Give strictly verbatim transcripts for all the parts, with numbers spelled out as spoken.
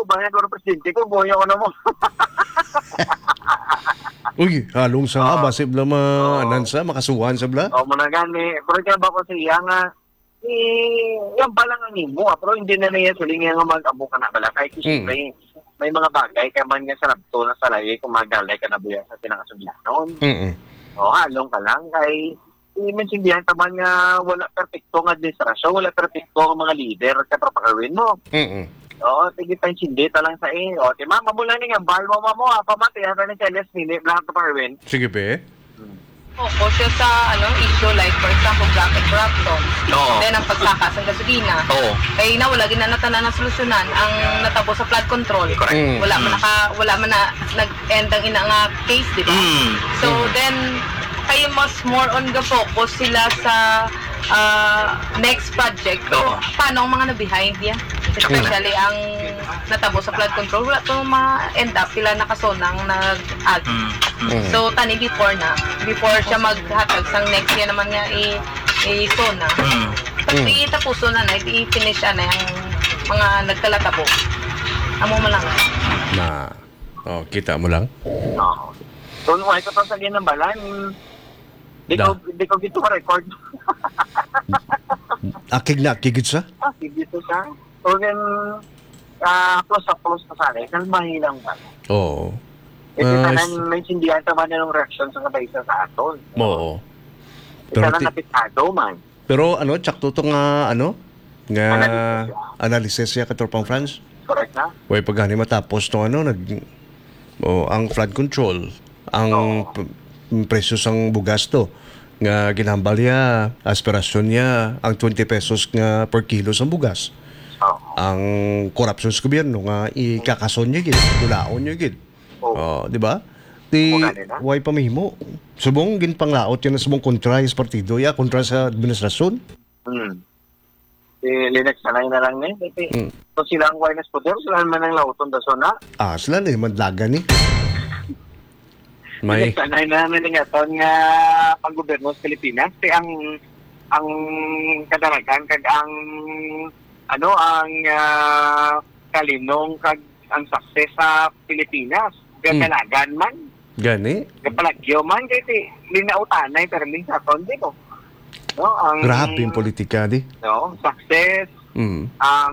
banyak ko presidente ko, buhay ako na mo. Uy, halong sa Oo. basib na ma, Oo. nansa, makasuhan sa bla. O, muna gani. Pero kaya ba ko siya nga, eh, yan pa lang ang imo. ah, Pero hindi na niya suling nga mag-abo ka na bala. Kahit Mm. siyempre, may mga bagay, kaya man nga sa rapto na sa lagi, kung magalay ka na buya sa pinakasuglanon. Mm. O, halong ka lang. Kay, hindi man sindihan ka man nga wala perfecto nga administrasyon, wala perfecto nga mga leader, kaya propagawin mo. Mm. Oo, sige tayo hindi talang sa iyo. O, di mama mo lang nga, bahal mo mo, ha, pamati, ha, ni Celes, minute, lahat na parwin. Sige, pe. Focus siya sa ano issue like for example traffic corruption. Oo. Then ang pagtakas ng gasolina. Oo. Kaya na wala gina natanan na solusyonan ang natabo sa flood control. Correct. Mm. Wala man naka wala man na nag-end ang ina nga case, di ba? Mm. So then kayo mas more on the focus sila sa ah, next project. So, Oo. paano ang mga na-behind yan? Especially ang natabo sa flood control, wala to ma-end up sila nakasonang nag-add. Mm. So, tani before na. Before siya maghatag sang next year naman nga i i-sona. Pag Mm. mm. itapuso na na, i-finish na yung mga nagkalatabo. Amo mo lang. Na, oh, kita mo lang. Oo. So, nung ay ko sa ng balan, di Da. ko, di ko gito ka-record. Akig na, akigid sa? Ah, dito siya. So, then, ah, close up, close na sana. Kalmahin lang ba? Oo. Kasi Ah, tanan, is- may sindihan naman na ng reaction sa kabaysa sa aton. Oo. Pero, Pero, Isa ti- na napitado man. pero ano, tsakto to nga, ano? Nga, Analysis. analysis siya katropang France. Correct na? Way pagani matapos to ano, nag, oh, ang flood control, ang Oo. p- presyo sang bugas to, nga ginambal niya, aspirasyon niya, ang twenty pesos nga per kilo sa bugas. Oo. Ang corruption sa gobyerno nga ikakason niya gid, dulaon niya gid. Oo. Oh, di ba? Di Oo, ganun na. way pamihimo. Subong gin panglaot yan na subong kontra sa partido ya, kontra sa administrasyon. Hmm. Eh, Linux sanay na lang ni. Kasi, Mm. so sila ang wireless poder, sila man ang lauton da sona. Ah, sila na madlaga ni. May Linux sanay na naman nga ton nga panggoberno sa Pilipinas. Kaya ang ang kadalagan kag ang ano ang ah, kalinong kag ang success sa Pilipinas. Kadalagan man, gani. kapalagyo man kay ti linautanay perming sa ton di ko. No, ang Grabe yung politika di. no, success Mm. ang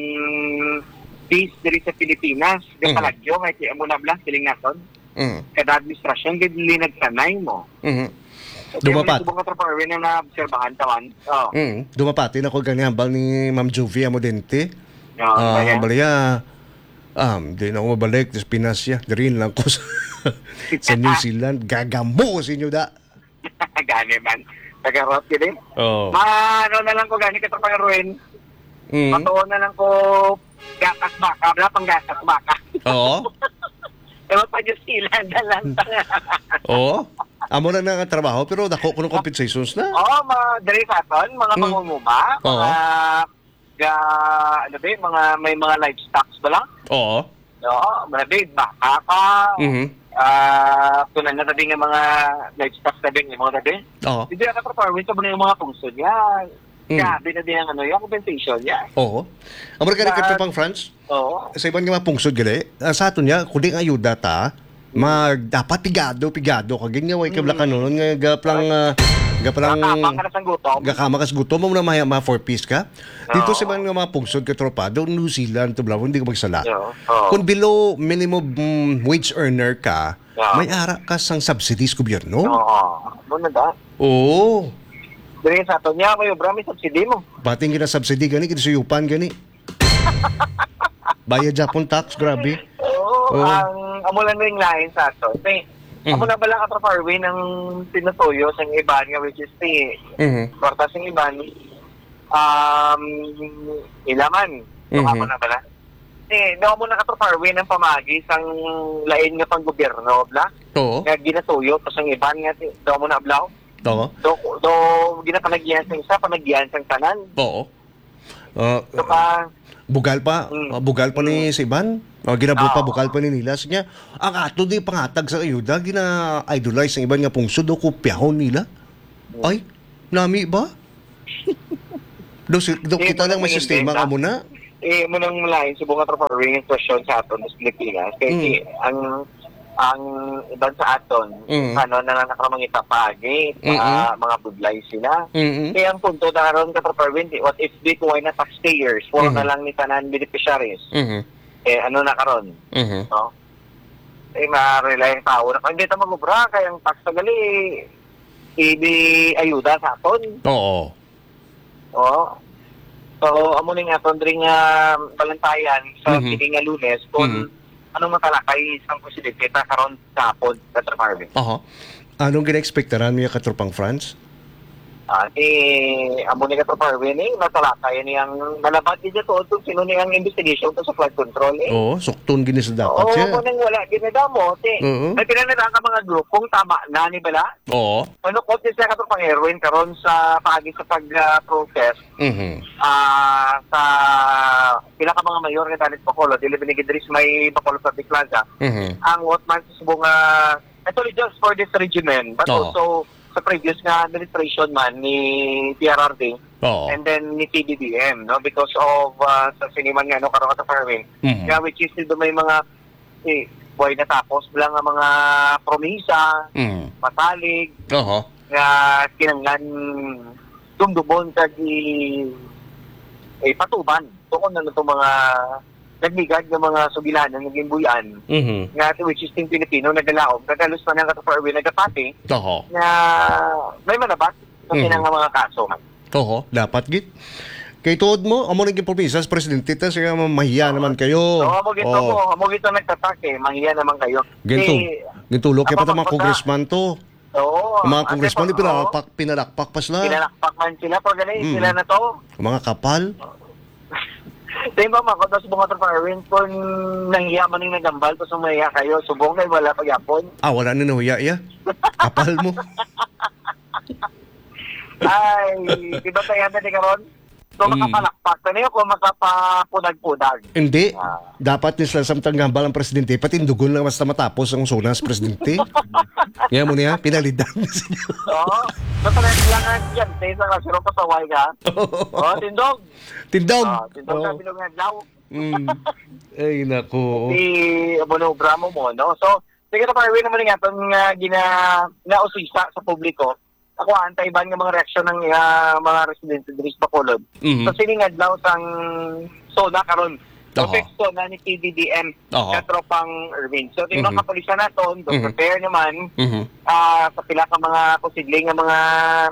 peace diri sa Pilipinas, Mm. kapalagyo kay ti amo na blas siling naton. Mm. Kada administrasyon gid linagsanay mo. Mhm. Dumapat. Subong ka trabaho na na-obserbahan tawan. Oh. Mm. Dumapati na ko gani hambal ni Ma'am Juvie Amodente. No, Ah, kaya, hambal ya. Um, di na ako mabalik sa Pinas ya. Dirin lang ko sa, sa New Zealand. Gagambo sa inyo da. gani man. Tagarot gid eh. Oh. Ma, ano na lang ko gani ka trabahoin. Mm. Matuon na lang ko gatas baka, wala pang gatas baka. Oo. Ewan pa Diyos sila, dalang Oo. Amo na nga trabaho pero dako ko ng compensations na. Oo, mga diri sa aton, mga Hmm. pangunguma, Oo. mga ga, ano ba, yun, mga may mga livestock ba lang? Oo. Oo, mga babe, baka ka, Mhm. ah, tunan na tabi nga mga livestock tabi, yung mga tabi. Oo. Hindi ka performance sa mga mga pungsod yan. Mm. Grabe na din ang ano, yung compensation yan. Oo. Amo ka Lahat. pang France. Oo. Sa ibang nga pungsod gali, ah, sa aton niya, kundi nga ayuda ta, mag dapat pigado, pigado kag nga way kabla kanon nga gaplang uh, gaplang Nakakapang ka na sa gutom. gakamakas gutom mo na maya ma four piece ka. Dito Oo. sa ibang nga mga pungsod ka tropa, do New Zealand to bla hindi ka magsala. Oo. Oo. Kung below minimum mm, wage earner ka, Oo. may ara ka sang subsidies gobyerno. Oo. Muna da. Oo. Diri sa aton niya, may obra, may subsidy mo. Bating gina subsidy gani kini suyupan gani. Bayad Japon tax, grabe. Oo, Oo. ang amo lang ring lain sa ato. Kasi, Mhm. amo na bala ka Farway ng tinutuyo sa iban nga which is the Mhm. kwarta sa iban um ilaman. So, Mhm. amo na bala. Eh, no mo na ka Farway ng pamagi sang lain nga pang gobyerno bla. Oo. Nga ginatuyo pa sang iban nga ti- do mo na bla. Oo. Do do ginapanagyan sang isa, panagyan sang tanan. Oo. Ah, So ka bugal pa, Mm. ah, bugal pa ni si Ivan. Uh, ginabot pa Oo. bugal pa ni nila. Sa niya, ang ato di pangatag sa ayuda, gina-idolize ng iban nga pungsod do kupyahon nila. Ay, nami ba? do, si, do Hindi, kita lang may hindi, sistema hindi, ka muna. eh, munang lain, subong nga traparin yung question sa aton sa Pilipinas. Kasi ang ang iban sa aton, Mm. ano, na nakamangita pagi, mga, mga budlay sila. Mm-mm. Kaya ang punto na ron ka traparin, what if di kuhay na taxpayers, puro Mhm. na lang ni tanan beneficiaries. Mhm. Eh, ano na karon, Mhm. no? Eh, ma-rely ang tao na, hindi ta magubra, kaya ang tax na gali, ibi ayuda sa aton. Oo. Oo. So, amo ning aton diri nga balantayan sa Mhm. mm nga Lunes kung Mhm. anong matalakay isang presidente ta karon sa hapon sa Tramarvin. Aha. Anong gina-expectaran mo yung katropang France? Ah, eh, amo ni ka Tramarvin eh, matalakay niyang nalabat din to kung sino niyang investigation to sa flood control eh. Oo, suktun gini sa dapat Oo, siya. mo nang wala ginadamo. Eh, Oo. may pinanadaan ka mga grupong tama na ni bala. Oo. Ano ko siya ka pang Erwin karon sa paagi sa pag-protest. Mhm. Ah, sa pila ka mga mayor nga dalit Bacolod, dili binigidris may Bacolod Public Plaza. Mhm. Ang what man sa subong nga actually just for this regimen, but Oo. also sa previous nga administration man ni P R R D Oo. and then ni P B B M, no, because of uh, sa siniman nga no karon sa farming. Mhm. Kaya which is still may mga eh, boy natapos lang nga mga promisa, Mhm. matalig Oo. nga kinanglan dumdumon kag i eh, patuban tukon na itong mga nagmigad ng mga sugilanan ng gimbuyan Mhm. nga which is ting Pilipino nagdalaom kagalos pa ng kataparwe nagkapati Oo. na may manabat sa Mhm. kinang mga kaso man. Oo, dapat git. Kay tuod mo, amo naging probinsya sa presidente ta siya mahiya naman kayo. So, amo gito Oo. mo, amo gito nagtatak eh, mahiya naman kayo. Ginto. Eh, Gintulo kay pa Apa, ta mga magpunta. congressman to. oo. Ang mga ate congressman pa- di pinalakpak, pinalakpak pa sila. Pinalakpak man sila pag ganun, Mm. sila na to. Ang mga kapal. Tayo ba mga kotas mga traparwin kung nanghiya man yung nagambal to sumaya kayo, subong kayo wala pagyapon. Ah, wala na nahuya ya. Kapal mo. Ay, di ba tayo na di karon? So Mm. makapalakpak na niyo kung makapapudag-pudag. Hindi. Ah. Dapat ni sila samtang gambal ang presidente, patindugon lang basta matapos ang sunas presidente. Ngayon mo niya, pinalidan na sila. Oo. So talagang kailangan yan, tayo sa kasiro pa sa way ka. Oo, tindog. Tindog. Oo, tindog na Oo. bilog nga daw. Mm. Ay, nako. Si Abono Bramo mo, no? So, sige na parwin naman nga itong uh, gina, nausisa sa publiko. Ako, antay-ban nga mga reaksyon ng uh, mga residente diri sa Bacolod. Mhm. So, siningad daw sang SONA karon. So, Aha. text na ni P B B M Aha. sa tropang Irvin. So, tingnan Mhm. ka kapulisan naton, do Mhm. prepare naman Mhm. ah sa pila ka mga posibleng nga mga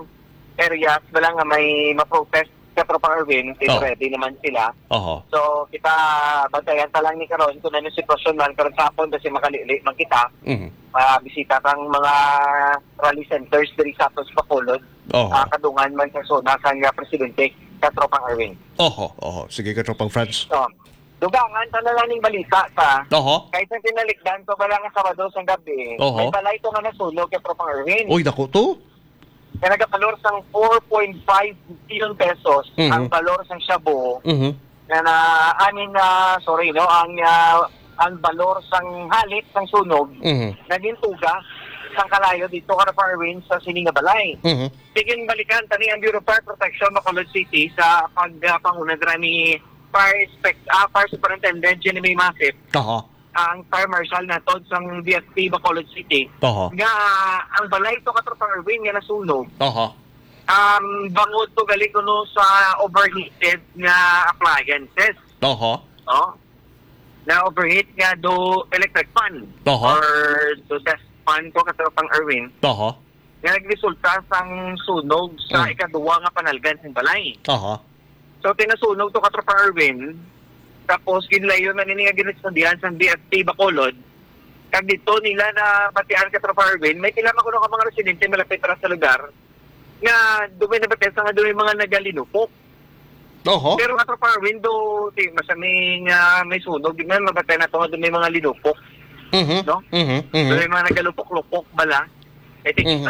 areas wala nga may ma-protest sa tropang Irvin, Oh. ready naman sila. Aha. So, kita bantayan ta lang ni karon kung ano yung sitwasyon man karon sa hapon kasi makalili man kita. Mhm. Uh, bisita kang mga rally centers diri sa atos Bacolod. Aha. Ah, kadungan man sa zona sang uh, presidente sa tropang Irvin. Oho, oho. Sige ka tropang France. So, dugangan ta na lang ning balita sa Oho. kahit sa tinalikdan ko bala nga Sabado sa gabi, Oho. may balay to nga nasunog kay tropang Irvin. Uy, dako to. Kaya nagkakalor sang four point five billion pesos Mhm. ang kalor sang Shabu Mhm. na na amin na sorry no ang ah, ang balor sang halit sang sunog Mhm. naging tuga sang kalayo dito ka sa Irwin sa Sininga Balay. Mhm. Tigin balikan tani ang Bureau of Fire Protection Bacolod City sa pagpangunad uh, ni Fire Inspect uh, Fire Superintendent Jenny Masip Aha. ang Fire Marshal na tod sang B F P Bacolod City Aha. nga ang balay to ka sa Irwin nga nasunog. Aha. Um, bangod to gali ko no sa overheated nga appliances. Aha. No? Na overheat nga do electric fan. Aha. Or do test fan ko kasi pang Irwin. Aha. Nga nagresulta sang sunog sa Mm. ikaduwa nga panalgan ng balay. Aha. So tinasunog to katropa Irwin. Tapos kinlayo na nini nga ginastundihan sa B F T Bacolod. Kag dito nila na batian katropa Irwin, may pila makuno ka mga residente malapit ra sa lugar nga dumi na bates nga dumi mga nagalinupok. Aha. Pero katropa Irwin do ti masaming uh, may sunog di man mabatay na to nga dumi mga linupok, Mhm. no? Mhm. Mhm. Dumi mga nagalupok-lupok bala. E ti Mhm.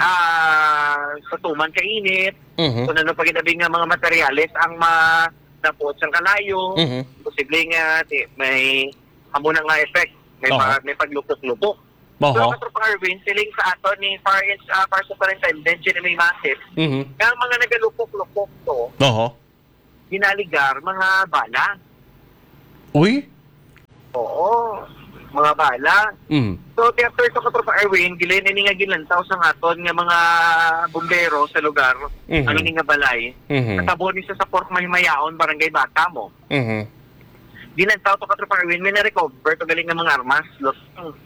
ah, sa tuman kainit, Mhm. kung ano pa ginabi nga mga materyales ang matapot sa kalayo. Mhm. Posible nga ti, may amo na nga effect. May, Oo. pa, may paglupok-lupok. Pero Aha. katropa Irwin, siling sa ato ni Fire, uh, Fire Superintendent Jeremy Masip, Mhm. nga ang mga nagalupok-lupok to, Aha. ginaligar mga bala. Uy? Oo, mga bala. Mm. So, after ito katropa Erwin, gilay na nga gilantaw sa ngaton nga mga bumbero sa lugar, Mhm. ano ni nga balay, Mhm. katabo ni sa sa Port Mahimayaon, Barangay Bata mo. Mhm. Gilantaw to katropa Erwin, may na-recover to galing ng mga armas. Los.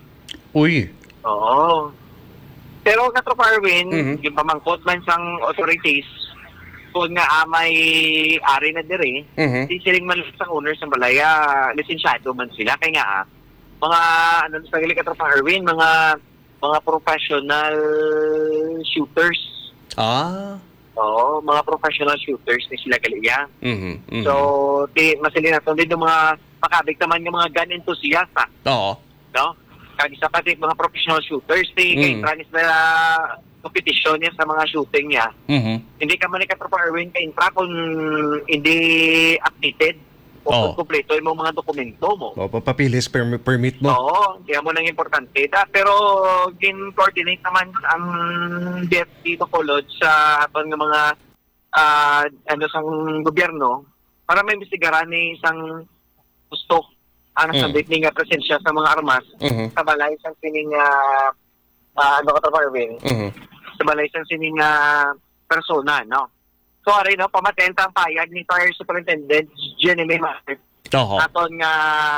Uy. Oo. Pero katropa Erwin, Mhm. yung pamangkot man sang authorities, kung nga amay ari na dire, Mhm. di siling man sa owners ng balaya, lisensyado man sila. Kaya nga, ah, mga, ano sa gali katropa Erwin, mga, mga professional shooters. Ah. Oo, mga professional shooters ni sila gali. Mhm. Mhm. So, di, masilin natin din yung mga makabig naman yung mga gun enthusiast, ah. Oo. No? Kag isa pa di, mga professional shooters, di, Mm. kay tranis na competition niya sa mga shooting niya. Mhm. Hindi ka man ikatropa Erwin ka intra kung hindi updated o Oo. kung kumpleto yung mga dokumento mo. O, papapilis permi- permit mo. Oo, kaya mo nang importante. Da, pero gin-coordinate naman ang D F T Bacolod sa aton nga mga ah, ano sang gobyerno para may imbestigaran ni isang gusto ang Mm. nasabit ni nga presensya sa mga armas Mhm. sa balay sang sining uh, ano ka Erwin? Mhm. Sa balay sang sining ah, persona, no? So, aray, no, pamatenta ang payag ni Fire Superintendent Jenny Master Oo. aton nga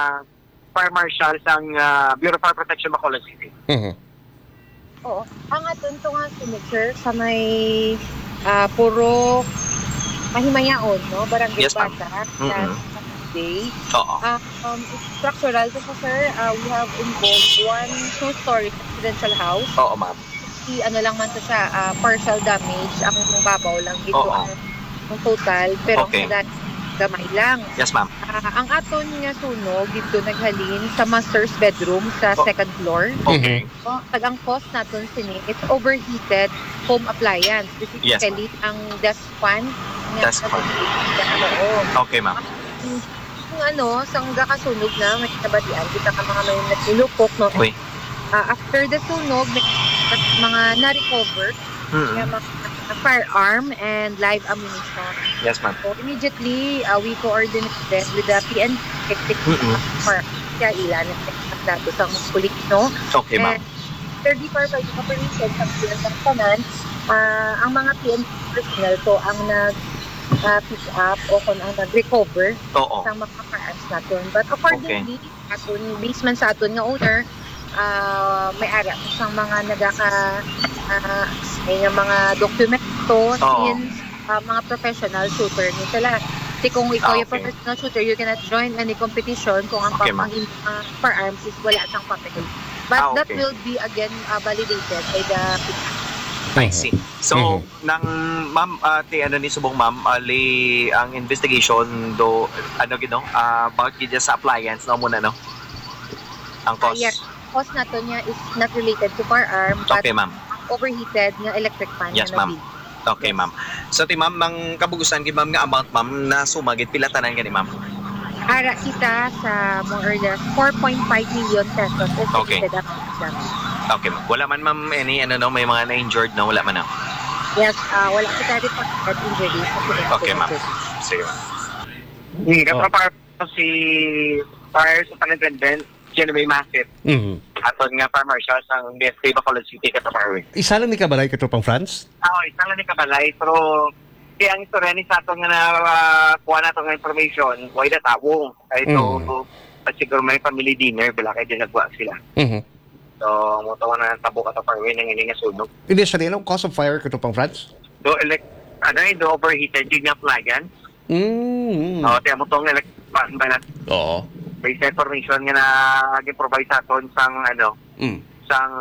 Fire Marshal sang ah, Bureau of Fire Protection Bacolod City. Mhm. Oo. Ang aton to nga signature sa may ah, puro Mahimayaon, no? Barangay Yes, ma'am. Bata. Mhm. Day. Oo. Ah, um, it's structural to siya, sir. Ah, we have involved one two-story residential house. Oo, ma'am. Si ano lang man to siya, ah, partial damage. Ang babaw lang ito Oo. ang, ang total. Pero Okay. ang gamay lang. Yes, ma'am. Ah, ang aton nga sunog dito naghalin sa master's bedroom sa Oh. second floor. Okay. So, pag ang cost natin sini, it's overheated home appliance. Specifically, ang desk fan. nga Desk fan. sa loob. Okay, ma'am. Kung ano, sang gakasunog na, may nabatian, kita ka mga may nagsilupok, no? Uy. Ah, after the sunog, may mga na-recover, Mm. may mga firearm and live ammunition. Yes, ma'am. So, immediately, uh, we coordinated with the P N P Mm-mm. for kaya ilan at dato sa pulik, no? Okay, ma'am. And thirty five operation sa P N P kanan, ah, ang mga P N P personnel ko ang nag uh, pick up o kung ang nag-recover Oo. sa mga firearms natin. But accordingly, aton, based man sa aton nga owner, uh, may ara sa mga nagaka uh, may nga mga dokumento Oo. since uh, mga professional shooter ni sila. Kasi kung ikaw Ah, yung okay. professional shooter, you cannot join any competition kung ang Okay, pang ma'am. uh, firearms is wala sang papel. But Ah, that okay. will be again uh, validated by the I see. So, Mhm. nang ma'am, ate, ano ni subong ma'am, ali ang investigation do, ano gino, ah, bakit gidya sa appliance, no, muna, no? Ang Ah, cost. yes. cost na to niya is not related to firearm, but Okay, ma'am. overheated nga electric fan Yes, nga ma'am. nabili. Okay, ma'am. So, ti ma'am, ang kabugusan, gi ma'am, nga amount, ma'am, na sumagit, pila tanan gani, ma'am? Ara kita sa more or less four point five million pesos Okay. estimated amount namin. Okay, ma'am. Wala man, ma'am, any, ano, no, may mga na-injured, no? Wala man, no? Yes, ah, wala kita reported injuries. Okay, ma'am. Sige, ma'am. Oh. Hmm, katrapahan ko si Fire Superintendent Jeremy Massett. Mhm. Aton nga Fire Marshal sa D F T Bacolod City, katrapahan. Isa lang ni kabalay ka pang France? Oo, isang lang ni Kabalay, pero kaya ang istorya ni sa aton nga na uh, kuha na itong information, why na tawong. Kaya ito, Mm. at siguro may family dinner, bila kayo din nagwa sila. Mhm. So, muto na ng tabo ka taparwin ng hindi nga sunog. Hindi siya rin ang cause of fire ka pang France? Do, elect, ano yun, do overheated yun nga appliance. Mm. Oo, kaya mo itong elect, pa, ba na, Oo. based information nga na gi-provide sa aton sang, ano, Mm. sang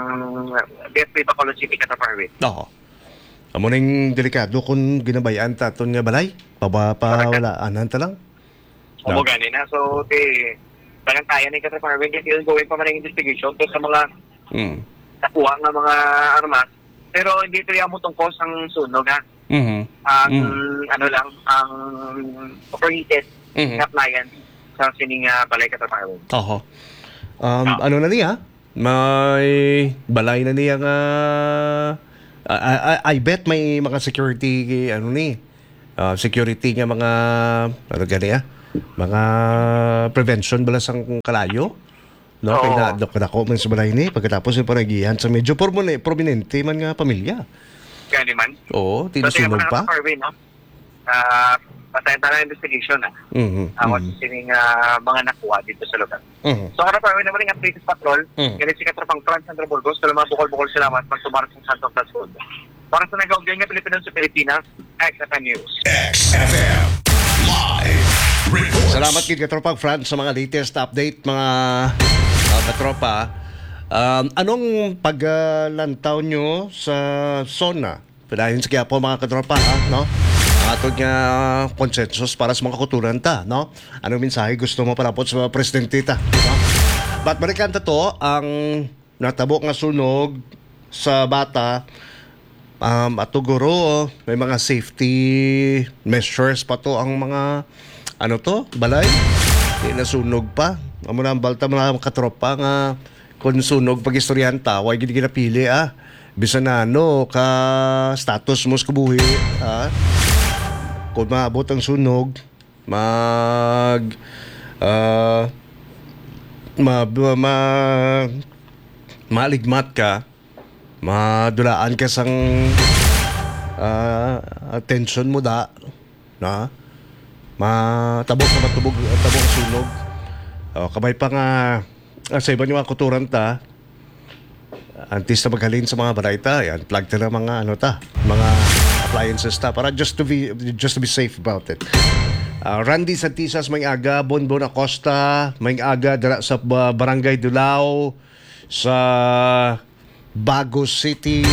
D F T Bacolod City kataparwin. Oo. Amo ning delikado kung ginabayan ta aton nga balay. Paba pa wala anan ta lang. O mo gani na. So, te, parang kaya ni kataparwin kasi yung gawin pa man ang investigation to sa mga Mm. nakuha nga mga armas. Pero hindi ito yung tungkol sang sunog ha. Mhm. Ang Mm. ano lang, ang overheated Mhm. na appliance sa sining uh, balay kataparwin. Oo. Um, ano na niya? May balay na niya nga I, I, I bet may mga security ano ni. Uh, security nga mga ano gani ah. mga prevention bala sang kalayo. No, Oo. kay na dako man sa balay ni pagkatapos yung panagihan sa medyo prominente, prominente man nga pamilya. Gani man. Oo, So, tingnan mo tinusunog na pa. sa survey, no? Ah, patayin tayo ng investigation, na. Mhm. Ako mhm, sining ah, mga nakuha dito sa lugar. mhm. So, ano pa, may naman yung updated patrol. Mm. Ganit si Katropang Franz Sandra Burgos, tala mga bukol-bukol salamat magtubar sa Santo Class Road. Para sa nag-augyan nga Pilipinas sa Pilipinas, X F M News. X F M Live Reports. Salamat kid Katropang Franz sa mga latest update mga uh, katropa. Um, anong paglantaw nyo sa SONA? Pinahin sa kaya po mga katropa, ha? No? Ang atong nga consensus para sa mga kuturan ta, no? Anong mensahe gusto mo palapot sa mga presidente ta, no? But balikan ta to, ang natabo nga sunog sa bata, um, at tuguro, may mga safety measures pa to ang mga, ano to, balay? Di nasunog pa. Amo na ang balta mga katropa nga kung sunog pag istoryanta, huwag gini ginapili ah. Bisa na ano, ka status mo sa kabuhi. Ah. Kung maabot ang sunog, mag uh, ma, ma, maligmat ka, madulaan ka sang uh, attention mo da, na matabok na matubog tabok ang sunog. Oh, kabay pa nga ah, sa iba niyo mga kuturan ta, antes na maghalin sa mga barayta, yan, plug na ng mga ano ta, mga appliances ta para just to be just to be safe about it. Uh, Randy Santisas may aga, Bonbon Acosta may aga dala sa uh, Barangay Dulao sa Bago City,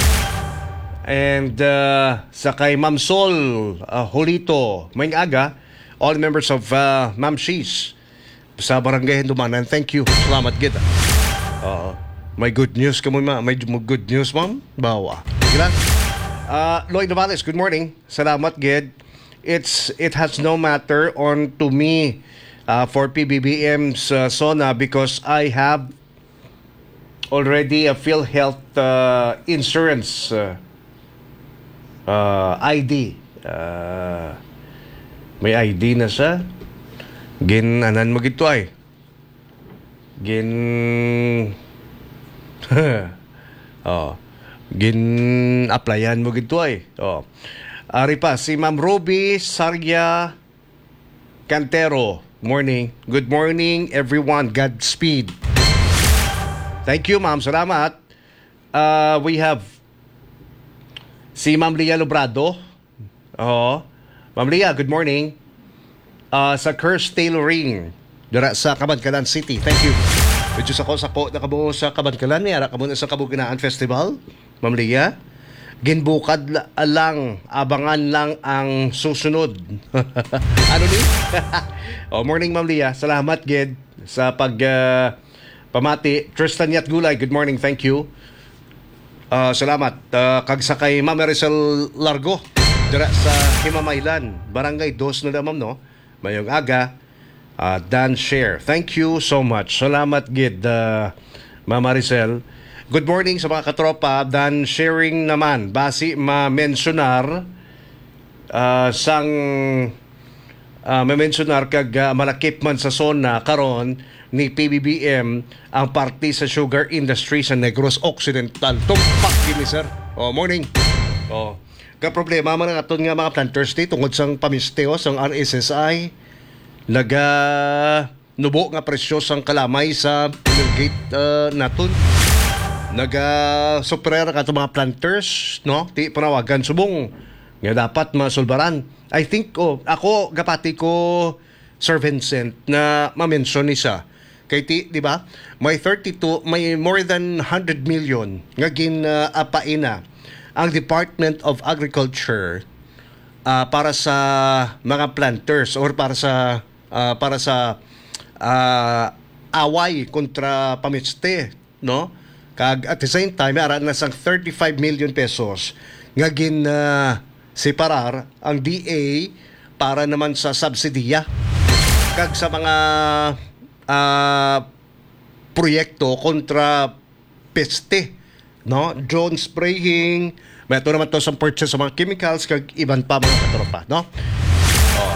and uh, sa kay Ma'am Sol uh, Holito may aga, all members of uh, Ma'am Shees sa Barangay Hindumanan. Thank you. Salamat gid. Uh, may good news ka mo, ma. May good news, ma'am. Bawa. Sige lang. Uh, Lloyd Navales, good morning. Salamat gid. It's it has no matter on to me uh, for P B B M's uh, SONA because I have already a PhilHealth uh, insurance uh, uh, I D. Uh, may I D na siya. Gin anan mo gito ay. Gin oh. Gin applyan mo gito ay. Oh. Ari pa si Ma'am Ruby Sargia Cantero. Morning. Good morning everyone. Godspeed. Thank you, ma'am. Salamat. Uh, we have si Ma'am Lia Lobrado. Oh. Ma'am Lia, good morning. Uh, sa Curse Tailoring dira sa Kabangkalan City. Thank you. Medyo sa ko sa ko nakabuo sa Kabangkalan ni ara kamo sa Kabuginaan Festival. Ma'am Lia, ginbukad la, lang abangan lang ang susunod. Ano ni? Oh, morning Ma'am Lia. Salamat gid sa pag uh, pamati. Tristan Yat Gulay, good morning. Thank you. Uh, salamat. Uh, kag sa kay Ma'am Maricel Largo dira sa Himamaylan, Barangay Dos na ma'am no. Mayong aga, uh, Dan Share. Thank you so much. Salamat gid, uh, Ma'am Maricel. Good morning sa mga katropa. Dan sharing naman. Basi ma-mentionar uh, sang uh, ma-mentionar kag uh, malakip man sa SONA karon ni P B B M ang party sa sugar industry sa Negros Occidental. Tumpak gini sir. Oh, morning. Oh. Ka problema man ang aton nga mga planters di tungod sang pamisteo sang R S S I naga nubo nga presyo sang kalamay sa gate uh, naton naga suprer ka mga planters no ti panawagan subong nga dapat masulbaran. I think oh, ako gapati ko Sir Vincent na ma-mention ni siya kay ti di ba may thirty-two may more than one hundred million nga gin uh, apaina ang Department of Agriculture uh, para sa mga planters or para sa uh, para sa uh, away kontra pamiste no kag at the same time ara na sang thirty-five million pesos nga gin uh, separar ang D A para naman sa subsidiya kag sa mga uh, proyekto kontra peste no, drone spraying, may ito naman to sa purchase sa mga chemicals kag iban pa mga katropa, no? Oh.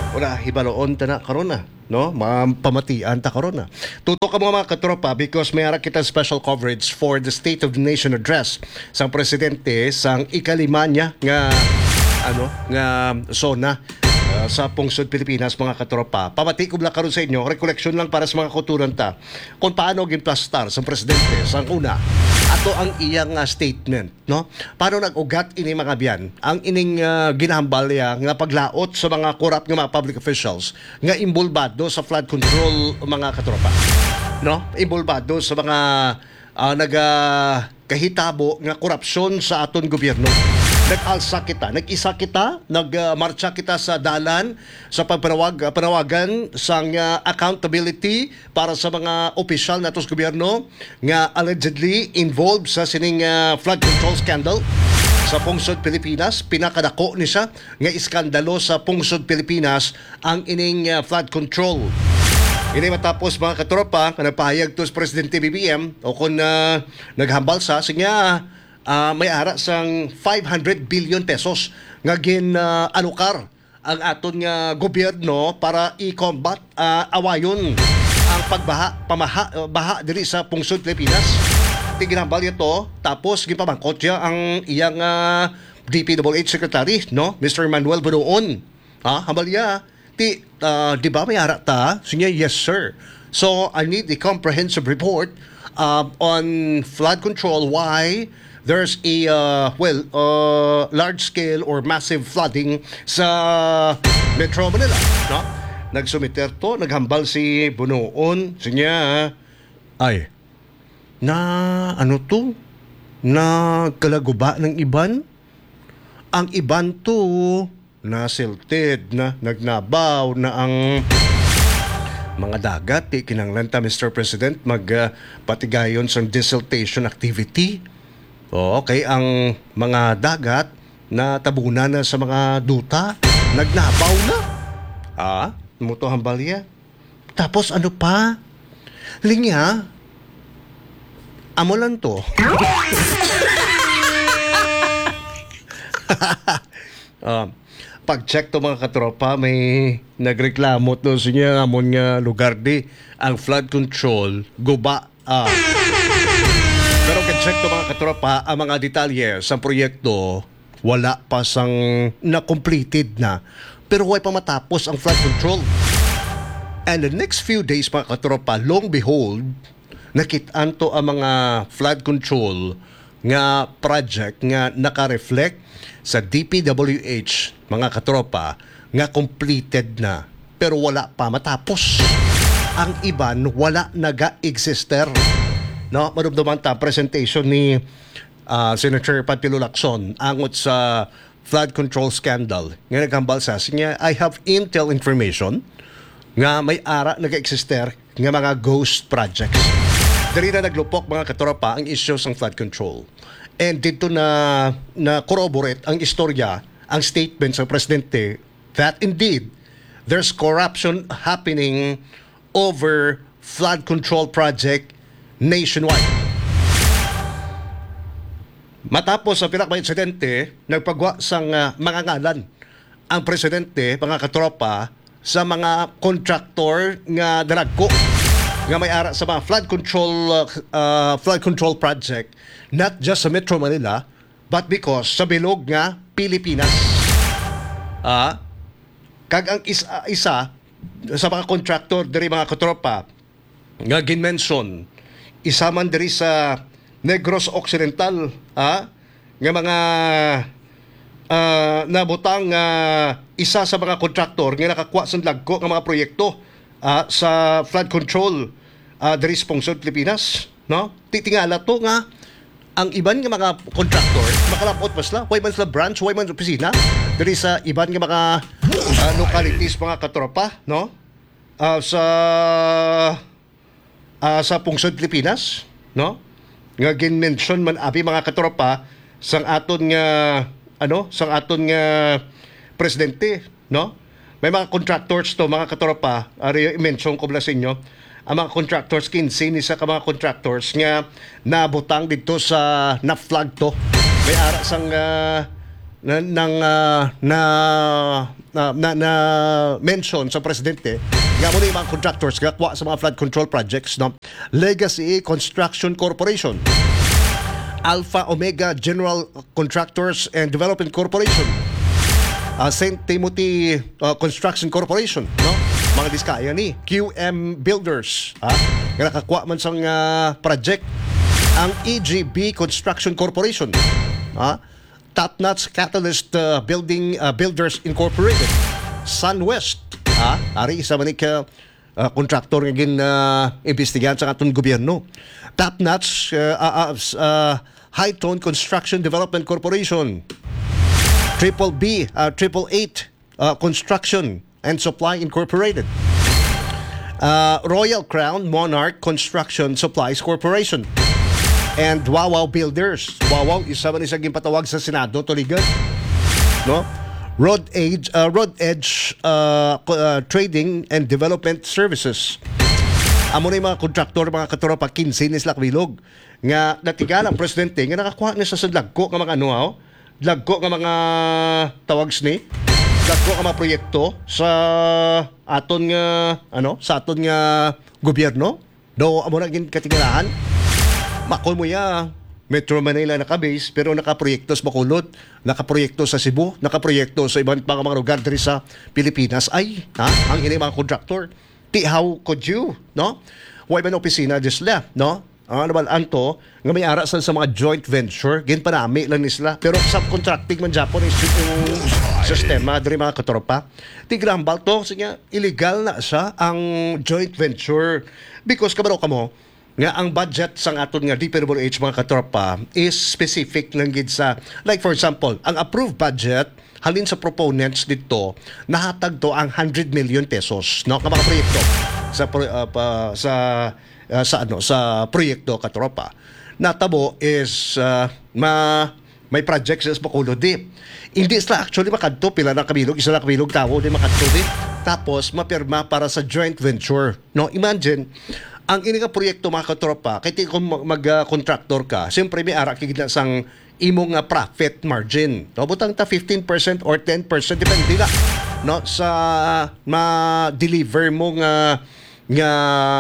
wala hibaloon ta na karona, no? Pamatian ta karona. Tutok ka mga mga katropa because may ara kita special coverage for the State of the Nation address sang presidente sang ikalima niya nga ano nga zona uh, sa pungsod Pilipinas mga katropa. Pamati ko lang karon sa inyo, recollection lang para sa mga kuturan ta kung paano gimplastar sa presidente sang una ato ang iyang uh, statement, no? Paano nag-ugat ini mga biyan ang ining uh, ginahambal niya nga paglaot sa mga corrupt nga mga public officials nga imbulbado sa flood control mga katropa, no? Imbulbado sa mga uh, naga kahitabo nga korupsyon sa aton gobyerno. Nag-alsa kita, nag-isa kita, nag-marcha kita sa dalan sa pagpanawag, panawagan sa uh, accountability para sa mga opisyal na tos gobyerno nga allegedly involved sa sining uh, flood control scandal sa pungsod Pilipinas. Pinakadako ni siya nga iskandalo sa pungsod Pilipinas ang ining uh, flood control. Ini matapos mga katropa, nagpahayag to sa Presidente B B M o kung uh, naghambal sa sinya uh, may ara sang five hundred billion pesos nga gin uh, alukar ang aton nga gobyerno para i-combat uh, awayon ang pagbaha pamaha uh, baha diri sa pungsod Pilipinas. Tiginambal ito tapos gipamangkot siya ang iyang uh, D P W H Secretary, no, Mister Manuel Bunoon. Ha, hambal niya ti uh, di ba may ara ta? Sinya, yes sir. So I need the comprehensive report uh, on flood control, why there's a uh, well uh, large scale or massive flooding sa Metro Manila, no? Nagsumiter to, naghambal si Bunoon, sinya ay na ano to? Na kalaguba ng iban? Ang iban to na silted na nagnabaw na ang mga dagat. Ti kinanglanta Mister President magpatigayon uh, sa desiltation activity. O kay ang mga dagat na tabunan na sa mga duta nagnabaw na. Ah, muto hambalya. Tapos ano pa? Linya, amo lang to. uh, Pag-check to mga katropa, may nagreklamo to sa niya amon nga lugar di ang flood control guba. Ah. Pero kag-check to mga katropa, ang mga detalye sa proyekto wala pa sang na-completed na. Pero huwag pa matapos ang flood control. And the next few days mga katropa, long behold, nakitaan to ang mga flood control nga project nga naka-reflect sa D P W H mga katropa nga completed na pero wala pa matapos. Ang iban wala naga-exister, no? Madumduman ta presentation ni uh, Senator Panfilo Lacson angot sa flood control scandal nga naghambal sa siya, I have intel information nga may ara naga-exister nga mga ghost projects. Dali na naglupok mga katropa ang issues ng flood control. And dito na na corroborate ang istorya, ang statement sa presidente that indeed there's corruption happening over flood control project nationwide. Matapos ang pinakma insidente, nagpagwa sang uh, mga ngalan ang presidente, mga katropa, sa mga contractor nga dalagko nga may ara sa mga flood control uh, uh, flood control project, not just sa Metro Manila but because sa bilog nga Pilipinas. Ah, kag ang isa, isa sa mga contractor diri mga katropa nga ginmention, isa man diri sa Negros Occidental, ah, nga mga uh, nabutang uh, isa sa mga contractor nga nakakuha sa lagko nga mga proyekto uh, sa flood control uh, diri sa pungsod Pilipinas, no? Titingala to nga ang iban nga mga contractor makalapot pa sila, why man sila branch, why man opisina diri sa iban nga mga uh, localities mga katropa, no? Uh, sa uh, sa pungsod Pilipinas, no? Nga gin-mention man abi mga katropa sang aton nga ano, sang aton nga presidente, no? May mga contractors to mga katropa, ari i-mention ko bala sa inyo. Ang mga contractors, kinsi ni sa mga contractors nga nabutang dito sa na-flag to. May ara sang uh, na ng ah, na, na, na, na mention sa presidente nga mo na yung mga contractors nga kuha sa mga flood control projects, no? Legacy Construction Corporation, Alpha Omega General Contractors and Development Corporation, uh, Saint Timothy uh, Construction Corporation, no? Mga diskaya ni Q M Builders, ha? Nga nakakuha man sang uh, project, ang E G B Construction Corporation, ha? Top Notch Catalyst uh, Building uh, Builders Incorporated, SunWest, ha? Ari isa man ka uh, contractor nga gin uh, imbestigahan sa atong gobyerno. Top Notch uh, uh, uh, High Tone Construction Development Corporation, Triple B, uh, Triple Eight uh, Construction and Supply Incorporated, uh, Royal Crown Monarch Construction Supplies Corporation, and Wawaw Builders. Wawaw, isa man isang patawag sa Senado, tuligan, no? Road Edge, uh, Road Edge uh, uh, Trading and Development Services. Amo na yung mga kontraktor, mga katropa, kinsi ni Slakwilog, nga natigal ang presidente, nga nakakuha na sa lagko ng mga ano, oh, lagko ng mga tawags ni, lagko ng mga proyekto sa aton nga, ano, sa aton nga gobyerno. Do, amo na gin katigalahan. Makol mo ya, Metro Manila naka-base, pero nakaproyekto sa Bacolod, nakaproyekto sa Cebu, nakaproyekto sa ibang mga, mga lugar diri sa Pilipinas. Ay, ha? Ang ini mga contractor. Ti, how could you, no? Why ba na opisina just left, no? Ang ano ba anto, nga may ara sa, sa mga joint venture, gin panami lang ni sila. Pero subcontracting man Japon is yung sistema, diri mga katropa. Ti grambal to, sige, illegal na siya ang joint venture. Because kabaro ka mo, nga ang budget sang aton nga D P W H mga katropa is specific lang gid sa, like for example, ang approved budget halin sa proponents dito nahatag to ang one hundred million pesos, no, ka mga proyekto sa uh, pa, sa uh, sa ano sa proyekto katropa. Natabo is uh, ma may projects sa Bacolod di. Hindi sila actually makadto pila na kabilog, isa na kabilog tao di makadto di. Tapos mapirma para sa joint venture, no? Imagine ang ini nga proyekto mga katropa, kaya kung mag-contractor ka, siyempre may ara kigit sang imong nga profit margin. No, butang ta fifteen percent or ten percent depende na, no, sa ma-deliver mo nga nga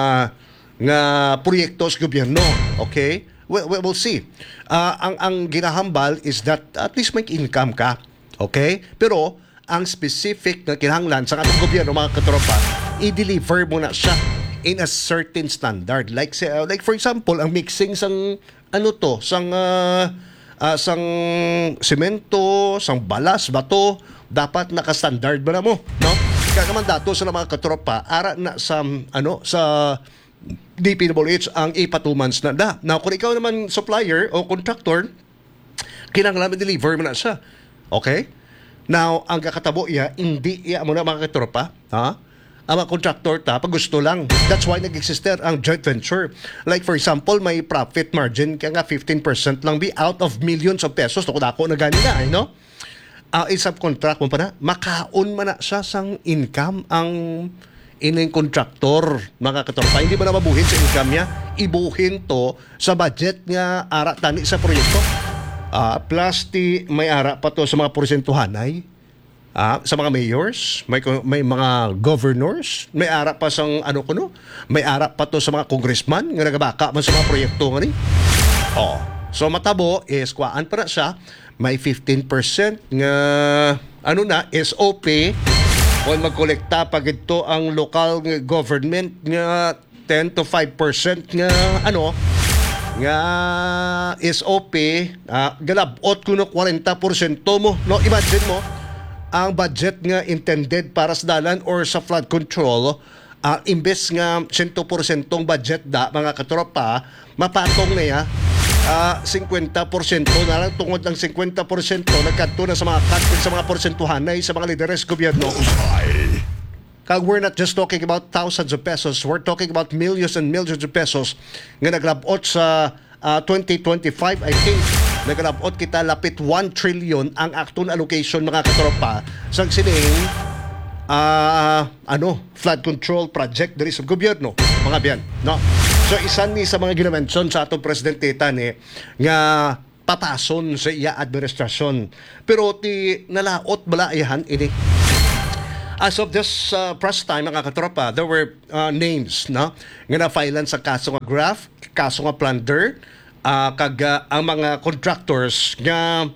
nga proyekto sa gobyerno. Okay? Well, we'll see. Uh, ang ang ginahambal is that at least may income ka. Okay? Pero ang specific na kinahanglan sa atong gobyerno mga katropa, i-deliver mo na siya in a certain standard, like uh, like for example ang mixing sang ano to sang uh, uh, sang semento, sang balas, bato, dapat naka-standard ba na mo, no? Kaya naman dato sa mga katropa ara na sa ano sa D P W H ang ipatumans na da. Now kung ikaw naman supplier o contractor, kinahanglan deliver mo na siya. Okay? Now ang kakatabo iya hindi iya mo na mga katropa, ha? Ang mga contractor ta, pag gusto lang. That's why nag-exister ang joint venture. Like for example, may profit margin, kaya nga fifteen percent lang be out of millions of pesos. Tukod ako na gani na, eh, no? Uh, i-subcontract mo pa na, makaon man na siya sang income ang ining contractor, mga katorpa. Hindi ba na mabuhin sa income niya? Ibuhin to sa budget nga ara tani sa proyekto. Uh, plus, ti, may ara pa to sa mga porsentuhanay. Ah, sa mga mayors, may may mga governors, may ara pa sang ano kuno, may ara pa to sa mga congressman nga nagabaka man sa mga proyekto ngani. Oh, so matabo is kuan para siya may fifteen percent nga ano na S O P kung magkolekta pag ito ang local government nga ten to five percent nga ano nga S O P, ah, galabot kuno forty percent mo, no, imagine mo ang budget nga intended para sa dalan or sa flood control, uh, imbes nga one hundred percent tong budget da mga katropa, mapatong na ya uh, fifty percent na lang tungod ng fifty percent nagkadto na sa mga cut sa mga porsentuhanay sa mga lideres gobyerno. Kag we're not just talking about thousands of pesos, we're talking about millions and millions of pesos nga naglabot sa uh, twenty twenty-five, I think naglabot kita lapit one trillion ang akton allocation mga katropa sa sining uh, ano flood control project diri sa gobyerno mga biyan, no? So isa ni sa mga ginamention sa atong presidente tani nga patason sa iya administrasyon. Pero ti nalaot bala iyan ini. As of this uh, press time, mga katropa, there were uh, names no? nga na-filean sa kaso nga graft, kaso nga plunder, uh, kag uh, ang mga contractors nga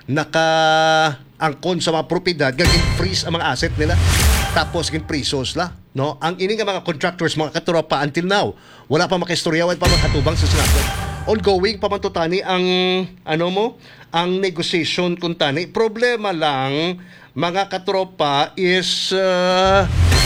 naka-angkon sa mga propiedad, nga gin-freeze ang mga asset nila, tapos gin-presos la. No? Ang ini nga mga contractors, mga katropa, until now, wala pa makistoryawan pa makatubang sa Senado. Ongoing pa man to tani ang, ano mo, ang negotiation kung tani. Problema lang, mga katropa, is uh,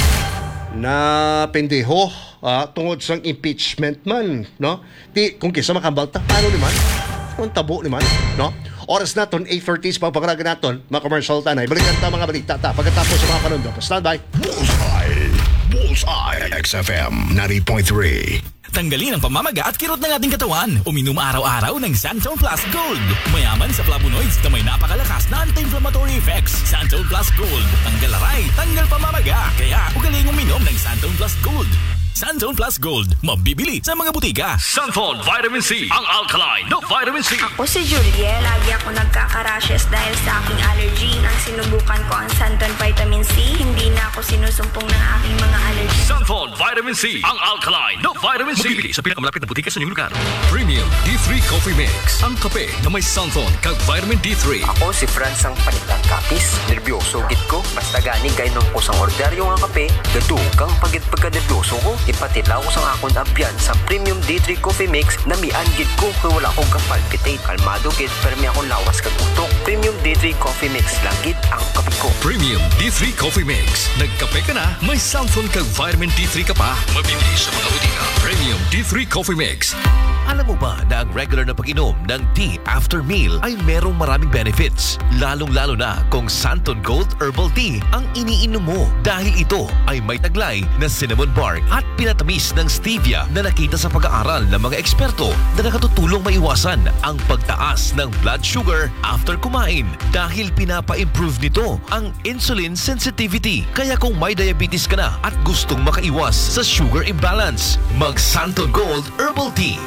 na pendeho uh, tungod sa impeachment man, no? Ti kung kisa makambalta, paano naman? Kung tabo naman, no? Oras naton eight thirty sa pagpapakaragan naton, mga commercial tanay. Balikan ta mga balita ta pagkatapos sa mga panundo. Stand by. Bullseye. Bullseye. X F M ninety point three. Tanggalin ang pamamaga at kirot ng ating katawan. Uminom araw-araw ng Santon Plus Gold. Mayaman sa flavonoids na may napakalakas na anti-inflammatory effects. Santon Plus Gold. Tanggal aray, tanggal pamamaga. Kaya ugaling uminom ng Santon Plus Gold. Santon Plus Gold. Mabibili sa mga butika. Santon Vitamin C. Ang alkaline no vitamin C. Ako si Julie. Lagi ako nagkaka-rashes dahil sa aking allergy. Nang sinubukan ko ang Santon Vitamin C, hindi na ako sinusumpong ng aking mga allergy. Santon Vitamin C. Ang alkaline no vitamin C. Mabibili sa pinakamalapit na butika sa inyong lugar. Premium D three Coffee Mix. Ang kape na may Santon kag vitamin D three. Ako si Franz ang panilang kapis. Nervyoso git ko. Basta gani gay nung ko sang orderyo nga kape. Gadukang pagit pagka-nervyoso ko. Ipatilaw ko sang akong abyan sa Premium D three Coffee Mix na mian git ko kung wala akong kapalpitate. Kalmado git pero may akong lawas kagutok. Premium D three Coffee Mix lang git ang kape ko. Premium D three Coffee Mix. Nagkape ka na, may Santon kag vitamin D three ka pa. Mabibili sa mga butika. Premium D three Coffee Mix. Alam mo ba na ang regular na pag-inom ng tea after meal ay merong maraming benefits? Lalong-lalo na kung Santon Gold Herbal Tea ang iniinom mo dahil ito ay may taglay na cinnamon bark at pinatamis ng stevia na nakita sa pag-aaral ng mga eksperto na nakatutulong maiwasan ang pagtaas ng blood sugar after kumain dahil pinapa-improve nito ang insulin sensitivity. Kaya kung may diabetes ka na at gustong makaiwas sa sugar imbalance, mag Santon Gold Herbal Tea.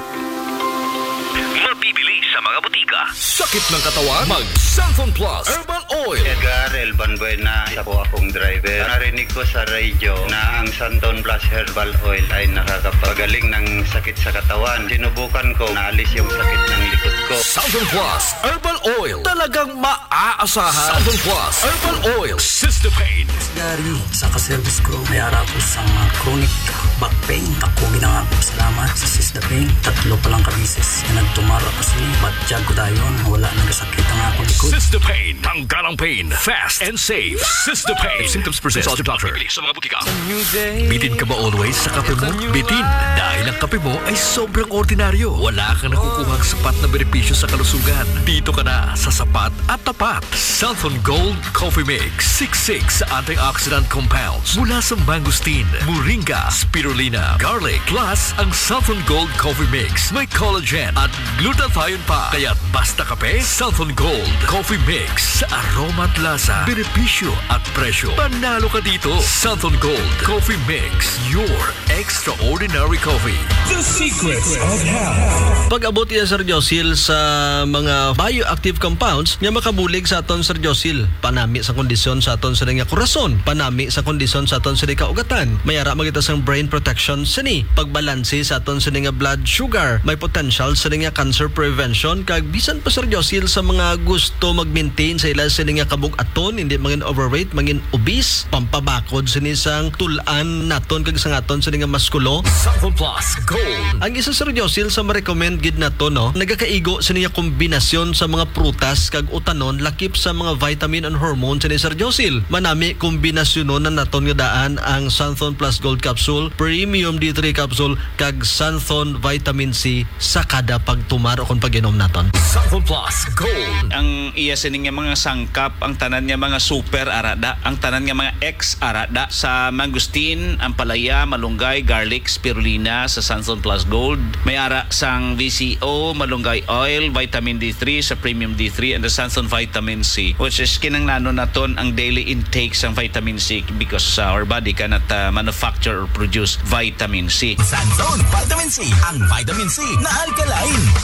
Mabibili sa mga butika. Sakit ng katawan? Mag Santon Plus Herbal Oil. Edgar Elban Buena, isa po akong driver. Narinig ko sa radio na ang Santon Plus Herbal Oil ay nakakapagaling ng sakit sa katawan. Sinubukan ko, naalis yung sakit ng likod ko. Santon Plus Herbal Oil. Talagang maaasahan. Santon Plus Herbal Oil. Sister Pain. Gary, sa kaservice ko, may harap ko sa mga chronic back pain. Ako ginangako salamat sa Sister Pain. Tatlo palang kabisis na nagtumara ko siya. Batyag ko dayon, wala nang sakit ang akong likod. Sister Pain. Tanggalang pain. Fast and safe. Sister Pain. If symptoms persist, consult your doctor. Bibili sa mga butika. Bitin ka ba always sa kape mo? Bitin. Dahil ang kape mo ay sobrang ordinaryo. Wala kang nakukuhang sapat na benepisyo sa kalusugan. Dito ka na sa sapat at tapat. Santon Gold Coffee Mix. sixty-six antioxidant compounds mula sa mangosteen, moringa, spirulina, garlic, plus ang Santon Gold Coffee Mix. May collagen at glutathione pa. Kaya basta kape, Santon Gold Coffee Mix. Sa aroma at lasa, benepisyo at presyo. Panalo ka dito. Santon Gold Coffee Mix. Your extraordinary coffee. The secrets of health. Pag-abot niya Sir Josil sa mga bioactive compounds nga makabulig sa aton Sir Josil. Panami sa kondisyon sa aton sa nga korason. Panami sa kondisyon sa aton sa nga kaugatan. Mayara magita sang brain protection sini. Pagbalansi sa aton sa nga blood sugar. May potential sa nga cancer prevention. Kag bisan pa Sir Josil sa mga gusto mag-maintain sa ila sa nga kabug-aton. Hindi mangin overweight, mangin obese. Pampabakod sini sang tulan naton kag sang aton sa nga maskulo. Santon Plus Gold. Ang isa Sir Josil sa ma-recommend gid nato no, nagakaigo sa niya kombinasyon sa mga prutas kag utanon lakip sa mga vitamin and hormone sa ni Sir Josil. Manami kombinasyonon na naton nga daan ang Santon Plus Gold Capsule, Premium D three Capsule kag Santon Vitamin C sa kada pagtumar o kung pag-inom naton. Santon Plus Gold. Ang iya sining nga mga sangkap, ang tanan nga mga super arada, ang tanan nga mga ex arada sa mangosteen, ampalaya, malunggay, garlic, spirulina sa Santon Plus Gold. May ara sang V C O, malunggay oil, vitamin D three sa Premium D three and the Santon Vitamin C, which is kinanglanon naton ang daily intake sang vitamin C because uh, our body cannot uh, manufacture or produce vitamin C. Santon Vitamin C, ang vitamin C na alkaline.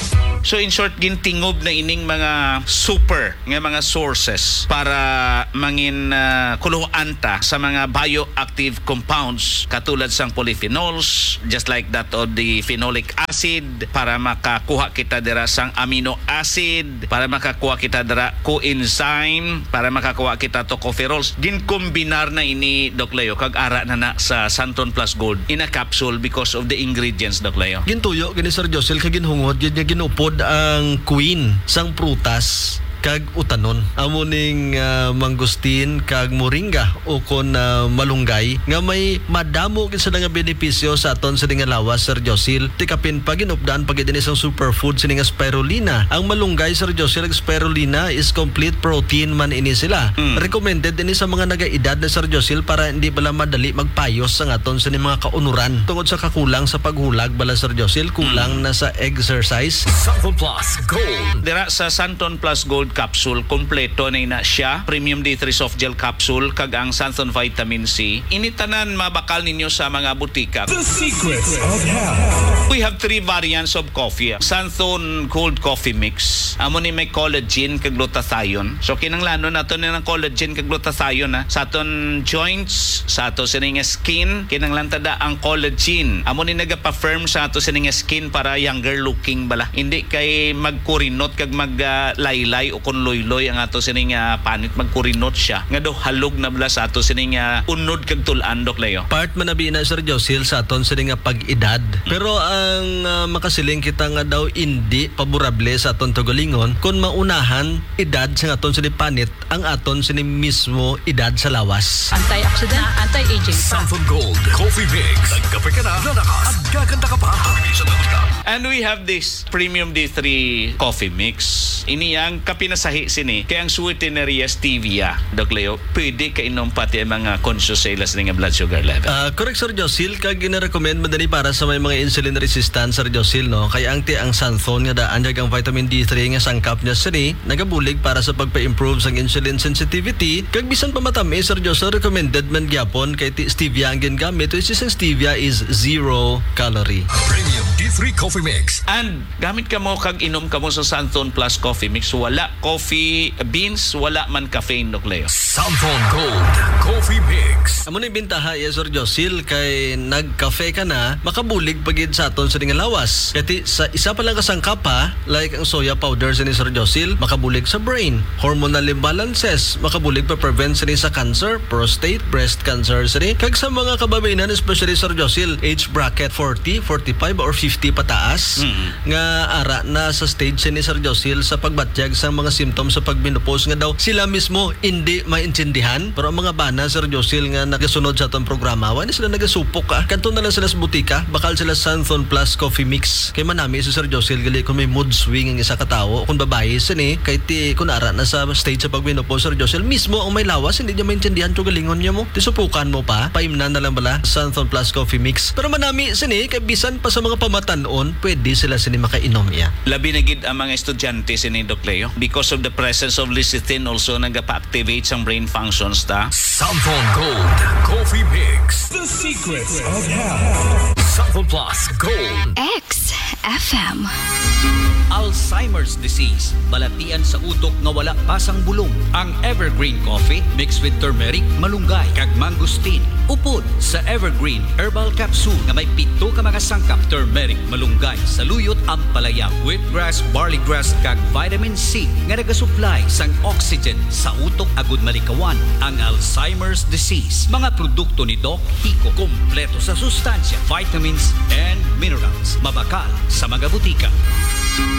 So in short, gintingob na ining mga super nga mga sources para mangin uh, kuluhan ta sa mga bioactive compounds katulad sang polyphenols, just like that of the phenolic acid, para makakuha kita dira sang amino acid, para makakuha kita dira coenzyme, para makakuha kita tocopherols. Ginkombinar na ini, Doc Leo, kag ara na na sa Santon Plus Gold in a capsule because of the ingredients, Doc Leo. Gintuyo gini Sir Josel kag ginhungod gid nga ginupod ang queen sang prutas kag utanon. Amo ning uh, mangustin kag moringa o kon uh, malunggay nga may madamo gid sila nga benepisyo sa aton sa nga lawas, Sir Josil. Tikapin pa ginupdan pag dinhi sang superfood sini nga spirulina. Ang malunggay, Sir Josil, ag spirulina is complete protein man ini sila. Mm. Recommended dinhi sa mga nagaedad na, Sir Josil, para hindi bala madali magpayos sa aton sa mga kaunuran tungod sa kakulang sa paghulag bala, Sir Josil, kulang mm. na sa exercise. Santon Plus Gold. Dira sa Santon Plus Gold capsule, kompleto na ina siya. Premium D three soft gel capsule kag ang Santon Vitamin C. Initanan mabakal ninyo sa mga butika. The secrets of health. We have three variants of coffee. Santon Gold Coffee Mix. Amo ni may collagen kag glutathione. So kinanglanon nato ni ng collagen kag glutathione ha. Sa aton joints, sa ato sining skin, kinanglan tada ang collagen. Amo ni nagapa-firm sa ato sining skin para younger looking bala. Hindi kay magkurinot kag maglaylay o kun loy-loy ang ato sining uh, panit, magkurinot siya. Nga do halog na bala sa ato sining uh, unod kag tulan, Doc Leo. Part man na na, Sir Josil, sa aton sining nga pag-edad. Pero ang uh, makasiling kita nga daw hindi paborable sa aton tugalingon kung maunahan edad sa aton sining panit ang aton sining mismo edad sa lawas. Antioxidant, anti-aging. Santon Gold Coffee Mix. Nagkape ka na, lalakas at gaganda ka pa. And we have this Premium D three Coffee Mix. Ini ang kapinasahi sini kaya ang sweeteneria stevia, Doc Leo, pwede ka inom pati ang mga conscious sales ng blood sugar level. Uh, correct, Sir Josil, kag gina-recommend madali para sa may mga insulin resistant, Sir Josil, no? Kaya ang ti ang Santon nga daan ang vitamin D three nga sangkap niya sini nagabulig para sa pagpa-improve sang insulin sensitivity. Kag bisan pa matami, Sir Josil, recommended man gyapon kay ti stevia ang gingamit, which is ang stevia is zero calorie. Premium D three Coffee Mix. And gamit ka mo kag inom ka mo sa Santon Plus Coffee Mix, wala coffee beans, wala man caffeine, Doc Leo. Santon Gold Coffee Mix. Amo ni bintaha ya, Sir Josil, kay nagkafe ka na, makabulig pagid sa aton sa nga lawas. Kati sa isa pa lang kasangkap ha, like ang soya powder sa ni Sir Josil, makabulig sa brain. Hormonal imbalances, makabulig pa prevent sa ni sa cancer, prostate, breast cancer sa ni. Kag sa mga kababainan, especially Sir Josil, age bracket forty, forty-five or fifty pataas, mm-hmm. nga ara na sa stage sa ni Sir Josil sa pagbatyag sa mga symptoms sa pagmenopause nga daw sila mismo hindi maintindihan. Pero ang mga bana, Sir Josil, nga nagasunod sa atong programa, wala sila nagasupok ka. Kanto na lang sila sa butika, bakal sila Santon Plus Coffee Mix. Kay manami si Sir Josil, gali kung may mood swing ang isa katao, kung babae sini, kay ti kung ara na sa stage sa pagmenopause, Sir Josil, mismo ang may lawas, hindi niya maintindihan to galingon niya mo. Tisupukan mo pa, paimnan na lang bala Santon Plus Coffee Mix. Pero manami sini, kay bisan pa sa mga pamatanon, pwede sila sini makainom ya. Labi na gid ang mga estudyante sini, Doc Leo, because of the presence of lecithin also nagapa-activate sang brain functions ta. Santon Gold Coffee Mix. The secrets of health. Santon Plus Gold X F M. Alzheimer's disease, balatian sa utok nga wala pasang bulong. Ang Evergreen Coffee mixed with turmeric, malunggay, kag mangustin. Upod sa Evergreen Herbal Capsule nga may pito ka mga sangkap: turmeric, malunggay, saluyot, ampalaya, wheatgrass, barley grass, kag vitamin C nga nagasupply sang oxygen sa utok agud malikawan ang Alzheimer's disease. Mga produkto ni Doc Hico, kompleto sa sustansya, vitamins and minerals, mabakal sa mga butika.